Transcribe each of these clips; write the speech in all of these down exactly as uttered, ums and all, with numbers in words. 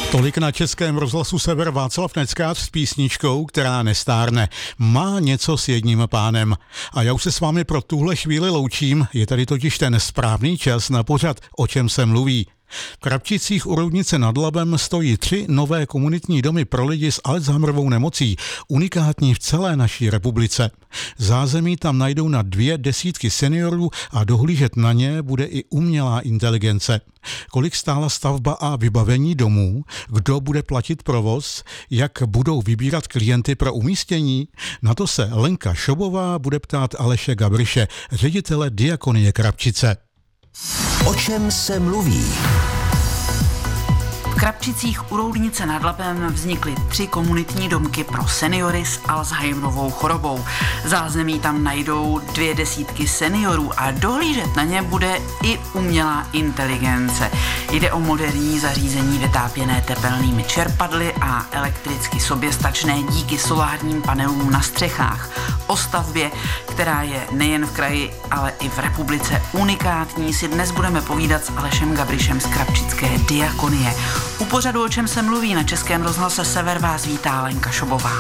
Tolik na Českém rozhlasu Sever Václav Neckář s písničkou, která nestárne. Má něco s jedním pánem. A já už se s vámi pro tuhle chvíli loučím, je tady totiž ten správný čas na pořad O čem se mluví. V Krapčicích u Roudnice nad Labem stojí tři nové komunitní domy pro lidi s Alzheimerovou nemocí, unikátní v celé naší republice. Zázemí tam najdou na dvě desítky seniorů a dohlížet na ně bude i umělá inteligence. Kolik stála stavba a vybavení domů, kdo bude platit provoz, jak budou vybírat klienty pro umístění, na to se Lenka Šobová bude ptát Aleše Gabriše, ředitele Diakonie Krapčice. O čem se mluví? V Krapčicích u Roudnice nad Labem vznikly tři komunitní domky pro seniory s Alzheimerovou chorobou. Zázemí tam najdou dvě desítky seniorů a dohlížet na ně bude i umělá inteligence. Jde o moderní zařízení vytápěné tepelnými čerpadly a elektricky soběstačné díky solárním panelům na střechách. O stavbě, která je nejen v kraji, ale i v republice unikátní, si dnes budeme povídat s Alešem Gabrišem z Krapčické Diakonie. U pořadu O čem se mluví na Českém rozhlase Sever vás vítá Lenka Šobová.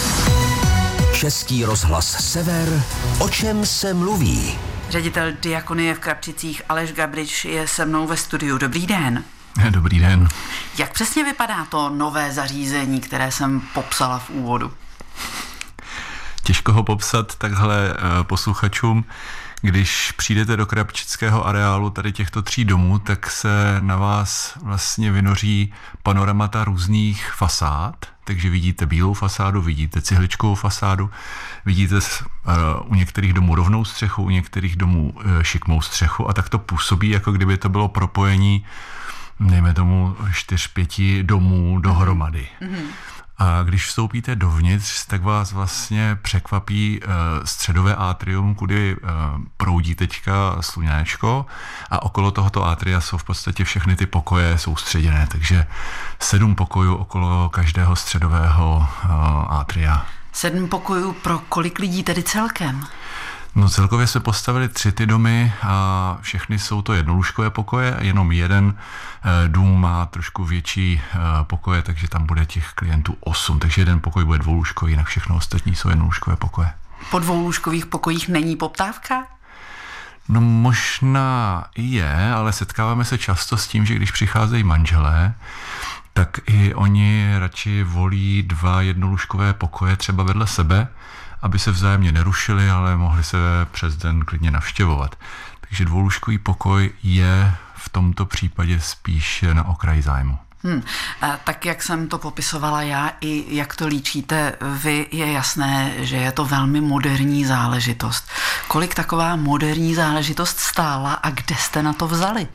Český rozhlas Sever, o čem se mluví? Ředitel Diakonie v Krapčicích Aleš Gabriš je se mnou ve studiu. Dobrý den. Dobrý den. Jak přesně vypadá to nové zařízení, které jsem popsala v úvodu? Těžko ho popsat takhle posluchačům. Když přijdete do krapčického areálu tady těchto tří domů, tak se na vás vlastně vynoří panoramata různých fasád, takže vidíte bílou fasádu, vidíte cihličkovou fasádu, vidíte u některých domů rovnou střechu, u některých domů šikmou střechu a tak to působí, jako kdyby to bylo propojení, dejme tomu, čtyř, pěti domů dohromady. Mm-hmm. A když vstoupíte dovnitř, tak vás vlastně překvapí uh, středové atrium, kudy uh, proudí teďka sluňáčko a okolo tohoto atria jsou v podstatě všechny ty pokoje soustředěné, takže sedm pokojů okolo každého středového uh, atria. Sedm pokojů pro kolik lidí tedy celkem? No celkově se postavili tři ty domy a všechny jsou to jednolůžkové pokoje, jenom jeden dům má trošku větší pokoje, takže tam bude těch klientů osm, takže jeden pokoj bude dvoulůžkový, jinak všechno ostatní jsou jednolůžkové pokoje. Po dvoulůžkových pokojích není poptávka? No možná i je, ale setkáváme se často s tím, že když přicházejí manželé, tak i oni radši volí dva jednolůžkové pokoje třeba vedle sebe, aby se vzájemně nerušili, ale mohli se přes den klidně navštěvovat. Takže dvoulůžkový pokoj je v tomto případě spíš na okraji zájmu. Hmm. A tak jak jsem to popisovala já i jak to líčíte vy, je jasné, že je to velmi moderní záležitost. Kolik taková moderní záležitost stála a kde jste na to vzali?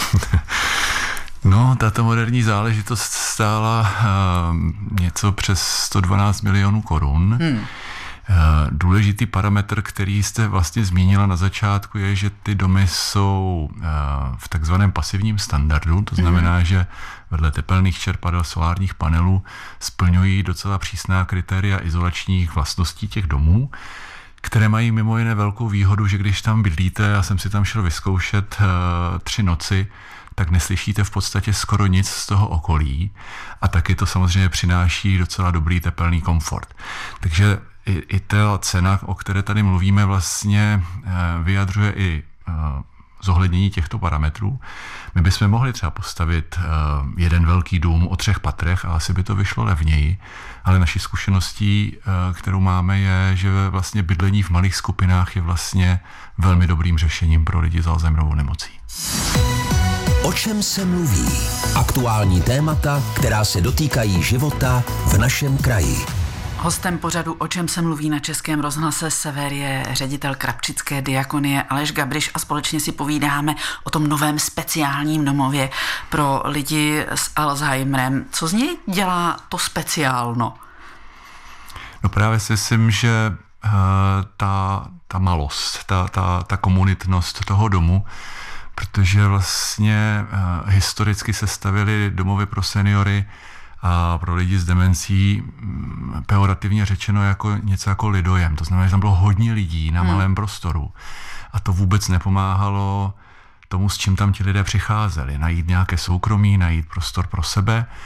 No, tato moderní záležitost stála uh, něco přes sto dvanáct milionů korun. Hmm. Důležitý parametr, který jste vlastně zmínila na začátku, je, že ty domy jsou v takzvaném pasivním standardu, to znamená, že vedle tepelných čerpadel, solárních panelů splňují docela přísná kritéria izolačních vlastností těch domů, které mají mimo jiné velkou výhodu, že když tam bydlíte, já jsem si tam šel vyzkoušet tři noci, tak neslyšíte v podstatě skoro nic z toho okolí a taky to samozřejmě přináší docela dobrý tepelný komfort. Takže I, i ta cena, o které tady mluvíme, vlastně vyjadřuje i zohlednění těchto parametrů. My bychom mohli třeba postavit jeden velký dům o třech patrech a asi by to vyšlo levněji, ale naší zkušeností, kterou máme, je, že vlastně bydlení v malých skupinách je vlastně velmi dobrým řešením pro lidi s Alzheimerovou nemocí. O čem se mluví? Aktuální témata, která se dotýkají života v našem kraji. Hostem pořadu O čem se mluví na Českém rozhlase Sever je ředitel Krapčické Diakonie Aleš Gabriš a společně si povídáme o tom novém speciálním domově pro lidi s Alzheimerem. Co z něj dělá to speciálno? No právě si myslím, že uh, ta, ta malost, ta, ta, ta komunitnost toho domu, protože vlastně uh, historicky se stavěly domovy pro seniory a pro lidi s demencí pejorativně řečeno jako něco jako lidojem. To znamená, že tam bylo hodně lidí na hmm. malém prostoru. A to vůbec nepomáhalo tomu, s čím tam ti lidé přicházeli. Najít nějaké soukromí, najít prostor pro sebe.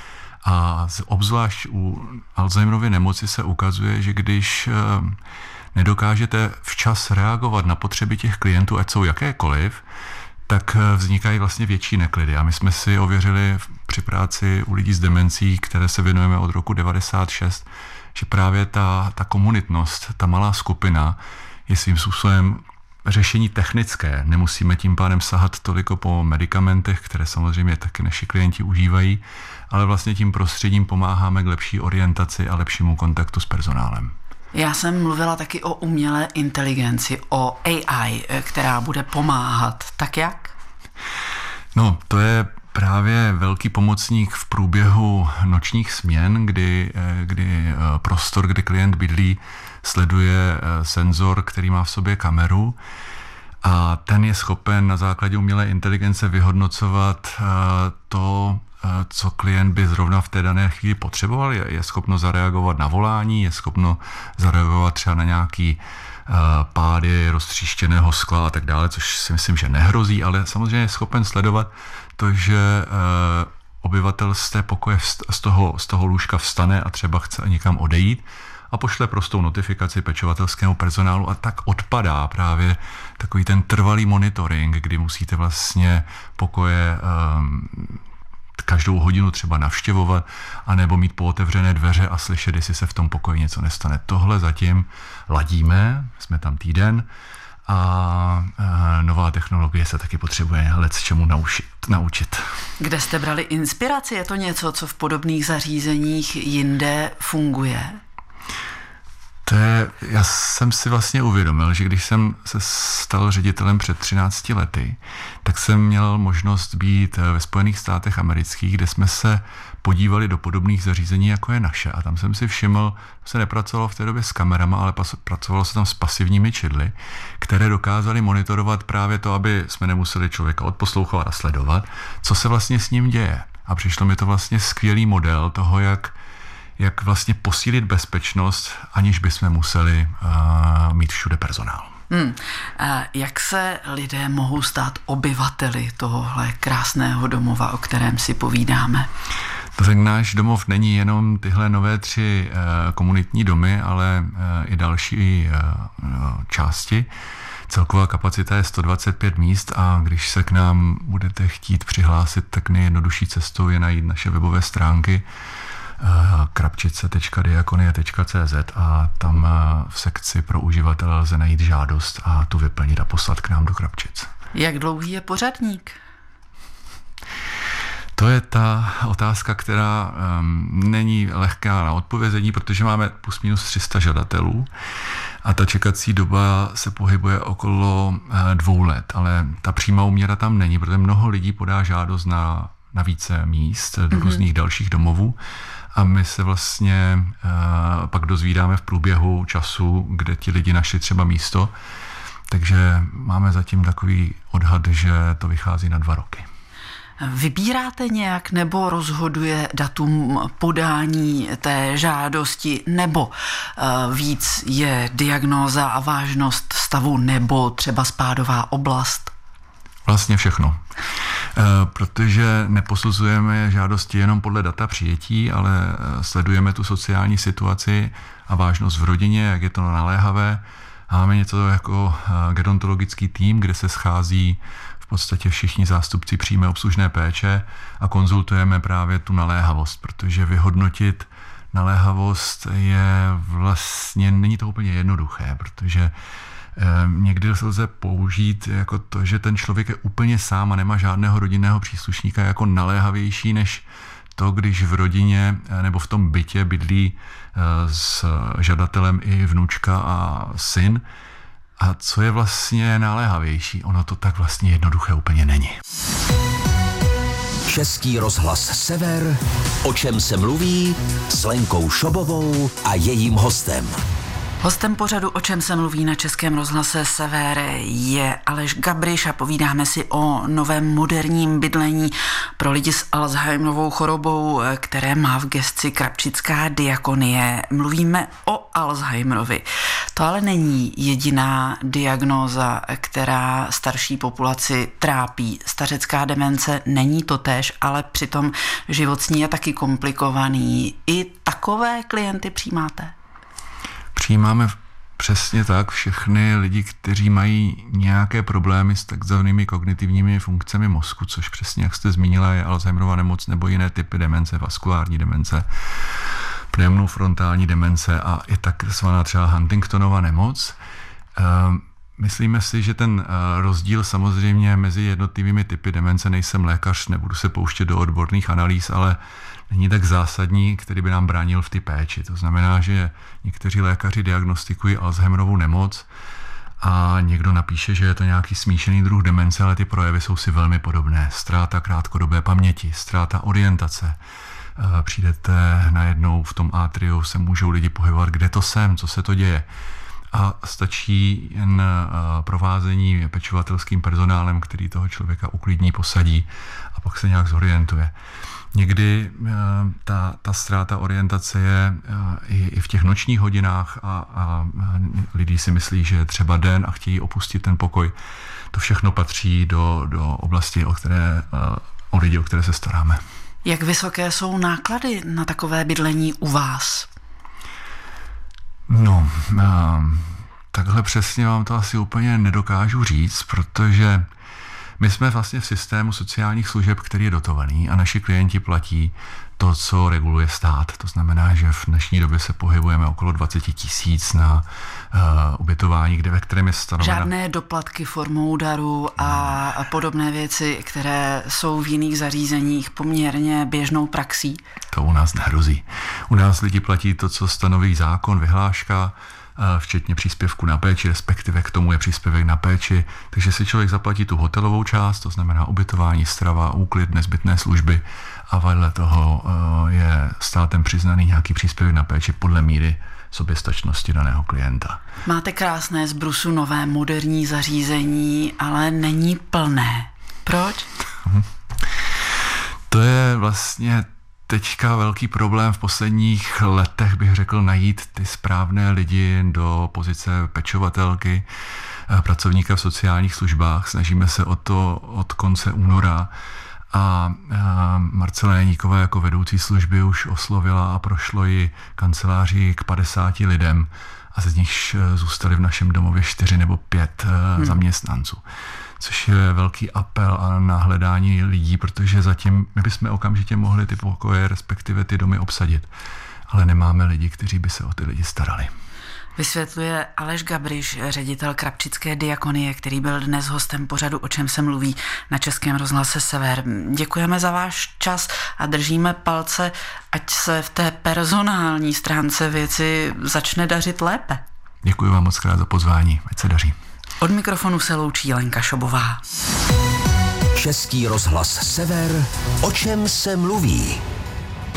A obzvlášť u Alzheimerovy nemoci se ukazuje, že když nedokážete včas reagovat na potřeby těch klientů, ať jsou jakékoliv, tak vznikají vlastně větší neklidy. A my jsme si ověřili při práci u lidí s demencí, které se věnujeme od roku devadesát šest, že právě ta, ta komunitnost, ta malá skupina je svým způsobem řešení technické. Nemusíme tím pádem sahat toliko po medicamentech, které samozřejmě taky naši klienti užívají, ale vlastně tím prostředím pomáháme k lepší orientaci a lepšímu kontaktu s personálem. Já jsem mluvila taky o umělé inteligenci, o A I, která bude pomáhat. Tak jak? No, to je právě velký pomocník v průběhu nočních směn, kdy, kdy prostor, kde klient bydlí, sleduje senzor, který má v sobě kameru a ten je schopen na základě umělé inteligence vyhodnocovat to, co klient by zrovna v té dané chvíli potřeboval. Je, je schopno zareagovat na volání, je schopno zareagovat třeba na nějaký uh, pády roztříštěného skla a tak dále, což si myslím, že nehrozí, ale samozřejmě je schopen sledovat to, že uh, obyvatel z té pokoje z toho, z toho lůžka vstane a třeba chce někam odejít a pošle prostou notifikaci pečovatelskému personálu a tak odpadá právě takový ten trvalý monitoring, kdy musíte vlastně pokoje um, každou hodinu třeba navštěvovat, anebo mít pootevřené dveře a slyšet, jestli se v tom pokoji něco nestane. Tohle zatím ladíme, jsme tam týden a, a nová technologie se taky potřebuje lec čemu naučit, naučit. Kde jste brali inspiraci? Je to něco, co v podobných zařízeních jinde funguje? To je, já jsem si vlastně uvědomil, že když jsem se stal ředitelem před třinácti lety, tak jsem měl možnost být ve Spojených státech amerických, kde jsme se podívali do podobných zařízení, jako je naše. A tam jsem si všiml, že se nepracovalo v té době s kamerama, ale pracovalo se tam s pasivními čidly, které dokázaly monitorovat právě to, aby jsme nemuseli člověka odposlouchávat a sledovat, co se vlastně s ním děje. A přišlo mi to vlastně skvělý model toho, jak jak vlastně posílit bezpečnost, aniž bychom museli uh, mít všude personál. Hmm. A jak se lidé mohou stát obyvateli tohohle krásného domova, o kterém si povídáme? Tak náš domov není jenom tyhle nové tři uh, komunitní domy, ale uh, i další uh, části. Celková kapacita je sto dvacet pět míst a když se k nám budete chtít přihlásit, tak nejjednodušší cestou je najít naše webové stránky krapčice tečka diakonie tečka cé zet a tam v sekci pro uživatele lze najít žádost a tu vyplnit a poslat k nám do Krapčic. Jak dlouhý je pořadník? To je ta otázka, která um, není lehká na odpovězení, protože máme plus minus tři sta žadatelů a ta čekací doba se pohybuje okolo uh, dvou let, ale ta přímá úměra tam není, protože mnoho lidí podá žádost na, na více míst do mm-hmm. různých dalších domovů. A my se vlastně uh, pak dozvídáme v průběhu času, kde ti lidi našli třeba místo. Takže máme zatím takový odhad, že to vychází na dva roky. Vybíráte nějak nebo rozhoduje datum podání té žádosti nebo uh, víc je diagnóza a vážnost stavu nebo třeba spádová oblast? Vlastně všechno. Protože neposuzujeme žádosti jenom podle data přijetí, ale sledujeme tu sociální situaci a vážnost v rodině, jak je to naléhavé. Máme něco jako gerontologický tým, kde se schází v podstatě všichni zástupci přímé obslužné péče a konzultujeme právě tu naléhavost, protože vyhodnotit naléhavost je vlastně, není to úplně jednoduché, protože někdy se lze použít jako to, že ten člověk je úplně sám a nemá žádného rodinného příslušníka jako naléhavější než to, když v rodině nebo v tom bytě bydlí s žadatelem i vnučka a syn. A co je vlastně naléhavější? Ono to tak vlastně jednoduché úplně není. Český rozhlas Sever, o čem se mluví s Lenkou Šobovou a jejím hostem. Hostem pořadu O čem se mluví na Českém rozhlase Sever je Aleš Gabriš a povídáme si o novém moderním bydlení pro lidi s Alzheimerovou chorobou, které má v gesci Krapčická diakonie. Mluvíme o Alzheimerovi. To ale není jediná diagnóza, která starší populaci trápí. Stařecká demence není totéž, ale přitom život s ní je taky komplikovaný. I takové klienty přijímáte? Přijímáme přesně tak všechny lidi, kteří mají nějaké problémy s takzvanými kognitivními funkcemi mozku, což přesně, jak jste zmínila, je Alzheimerova nemoc nebo jiné typy demence, vaskulární demence, pneumofrontální demence a i takzvaná třeba Huntingtonova nemoc. Myslíme si, že ten rozdíl samozřejmě mezi jednotlivými typy demence, nejsem lékař, nebudu se pouštět do odborných analýz, ale není tak zásadní, který by nám bránil v té péči. To znamená, že někteří lékaři diagnostikují Alzheimerovu nemoc a někdo napíše, že je to nějaký smíšený druh demence, ale ty projevy jsou si velmi podobné. Ztráta krátkodobé paměti, ztráta orientace. Přijdete najednou v tom atriu, se můžou lidi pohybovat, kde to jsem, co se to děje. A stačí jen provázení pečovatelským personálem, který toho člověka uklidní, posadí a pak se nějak zorientuje. Někdy ta, ta ztráta orientace je i, i v těch nočních hodinách a, a lidi si myslí, že je třeba den a chtějí opustit ten pokoj. To všechno patří do, do oblasti, o, které, o lidi, o které se staráme. Jak vysoké jsou náklady na takové bydlení u vás? No, takhle přesně vám to asi úplně nedokážu říct, protože my jsme vlastně v systému sociálních služeb, který je dotovaný a naši klienti platí to, co reguluje stát. To znamená, že v dnešní době se pohybujeme okolo dvacet tisíc na uh, ubytování, kde ve kterém je stanovena... Žádné doplatky formou daru a, a podobné věci, které jsou v jiných zařízeních poměrně běžnou praxí? To u nás nehrozí. U nás lidi platí to, co stanoví zákon, vyhláška, včetně příspěvku na péči, respektive k tomu je příspěvek na péči, takže si člověk zaplatí tu hotelovou část, to znamená ubytování, strava, úklid, nezbytné služby a vedle toho je státem přiznaný nějaký příspěvek na péči podle míry soběstačnosti daného klienta. Máte krásné z brusu nové moderní zařízení, ale není plné. Proč? To je vlastně teďka velký problém v posledních letech, bych řekl, najít ty správné lidi do pozice pečovatelky, pracovníka v sociálních službách. Snažíme se o to od konce února a Marcela Jeníková jako vedoucí služby už oslovila a prošlo ji kanceláři k padesáti lidem a z nich zůstali v našem domově čtyři nebo pět hmm. zaměstnanců. Což je velký apel na hledání lidí, protože zatím my bychom okamžitě mohli ty pokoje, respektive ty domy obsadit, ale nemáme lidi, kteří by se o ty lidi starali. Vysvětluje Aleš Gabriš, ředitel Krapčické diakonie, který byl dnes hostem pořadu O čem se mluví na Českém rozhlase Sever. Děkujeme za váš čas a držíme palce, ať se v té personální stránce věci začne dařit lépe. Děkuji vám moc krát za pozvání, ať se daří. Od mikrofonu se loučí Lenka Šobová. Český rozhlas Sever, o čem se mluví.